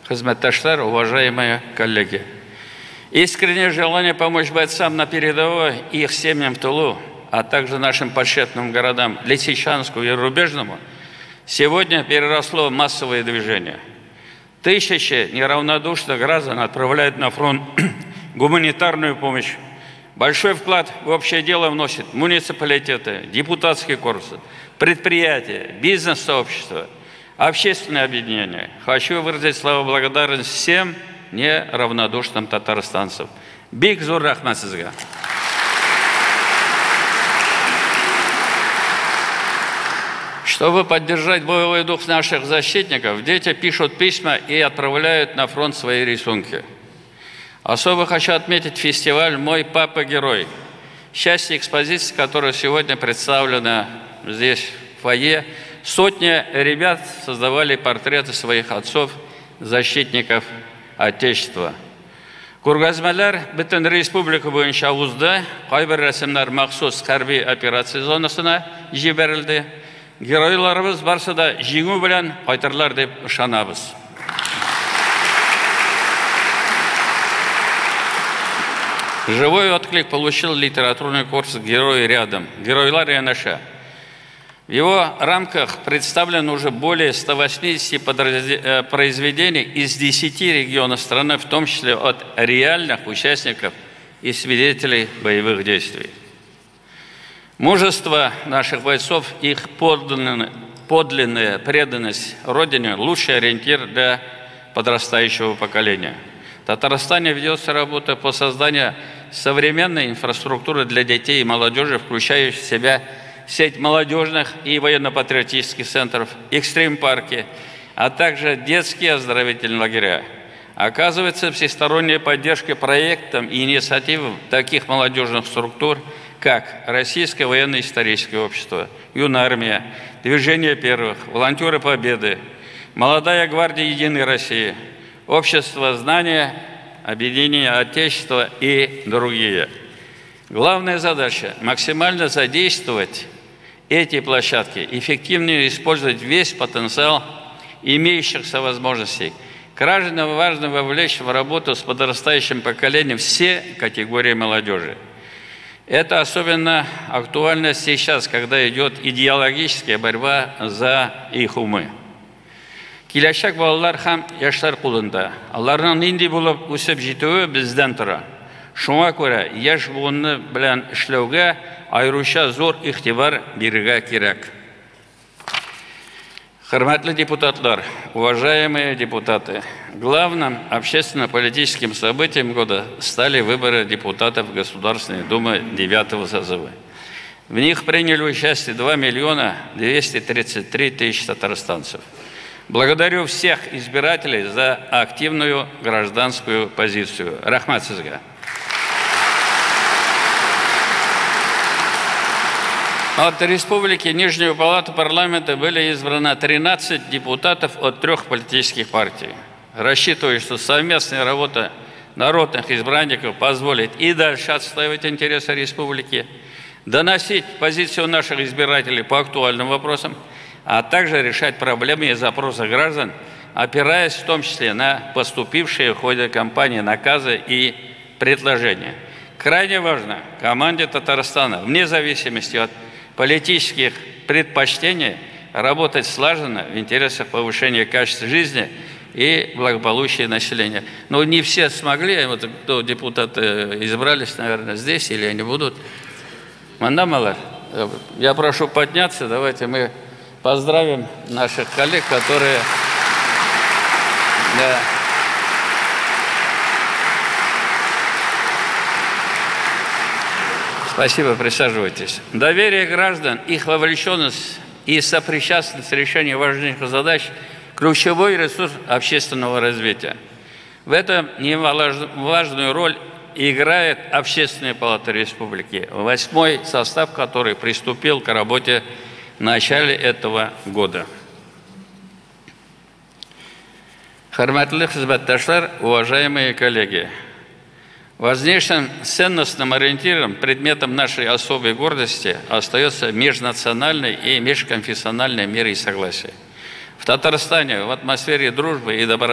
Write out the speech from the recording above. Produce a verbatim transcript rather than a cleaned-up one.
хезмәттәшләр, уважаемые коллеги. Искреннее желание помочь бойцам на передовой и их семьям в тылу, а также нашим подшефным городам Лисичанску и Рубежному, сегодня переросло в массовые движения. Тысячи неравнодушных граждан отправляют на фронт гуманитарную помощь. Большой вклад в общее дело вносят муниципалитеты, депутатские корпусы, предприятия, бизнес-сообщества, общественные объединения. Хочу выразить слова благодарности всем неравнодушным татарстанцам. Бик зур рахмат сизга. Чтобы поддержать боевой дух наших защитников, дети пишут письма и отправляют на фронт свои рисунки. Особо хочу отметить фестиваль «Мой папа герой», часть экспозиции, которая сегодня представлена здесь в фойе. Сотни ребят создавали портреты своих отцов, защитников Отечества. Күргәзмәләр бөтен республика буенча узды, кайбер рәсемнәр махсус хәрби операция зонасына җибәрелде. Геройларыбыз барсы да җиңү белән кайтырлар дип ышанабыз. Живой отклик получил литературный курс «Герои рядом», «Геройлар янәшә». В его рамках представлено уже более ста восьмидесяти произведений из десяти регионов страны, в том числе от реальных участников и свидетелей боевых действий. Мужество наших бойцов, их подлинная, подлинная преданность Родине – лучший ориентир для подрастающего поколения. В Татарстане ведется работа по созданию современной инфраструктуры для детей и молодежи, включающей в себя сеть молодежных и военно-патриотических центров, экстрим-парки, а также детские оздоровительные лагеря. Оказывается, всесторонняя поддержка проектам и инициативам таких молодежных структур, как Российское военно-историческое общество, Юнармия, Движение первых, Волонтеры Победы, Молодая гвардия Единой России, Общество знания, Объединение Отечества и другие. Главная задача – максимально задействовать эти площадки, эффективнее использовать весь потенциал имеющихся возможностей. Крайне важно вовлечь в работу с подрастающим поколением все категории молодежи. Это особенно актуально сейчас, когда идет идеологическая борьба за их умы. Киләчәк балалар һәм яшьләр кулында. Аларның нинди булып үсеп җитүе бездән тора. Шуңа күрә яшь буынны белән эшләүгә аеруча зур игътибар бирергә кирәк. Хөрмәтле депутатлар, уважаемые депутаты, главным общественно-политическим событием года стали выборы депутатов Государственной Думы девятого созыва. В них приняли участие два миллиона двести тридцать три тысячи татарстанцев. Благодарю всех избирателей за активную гражданскую позицию. Рахмат сизга. От Республики Нижнюю палату парламента были избраны тринадцать депутатов от трех политических партий. Рассчитываю, что совместная работа народных избранников позволит и дальше отстаивать интересы республики, доносить позицию наших избирателей по актуальным вопросам, а также решать проблемы и запросы граждан, опираясь в том числе на поступившие в ходе кампании наказы и предложения. Крайне важно команде Татарстана, вне зависимости от политических предпочтений, работать слаженно в интересах повышения качества жизни и благополучия населения. Но не все смогли, вот кто депутаты избрались, наверное, здесь, или они будут. Мандамалар, я прошу подняться, давайте мы поздравим наших коллег, которые... Да. Спасибо, присаживайтесь. Доверие граждан, их вовлеченность и сопричастность в решении важных задач – ключевой ресурс общественного развития. В этом немаловажную роль играет Общественная палата республики, восьмой состав которой приступил к работе в начале этого года. Хөрмәтле хезмәттәшләр, уважаемые коллеги! Важнейшим ценностным ориентиром, предметом нашей особой гордости остается межнациональный и межконфессиональный мир и согласие. В Татарстане в атмосфере дружбы и доброты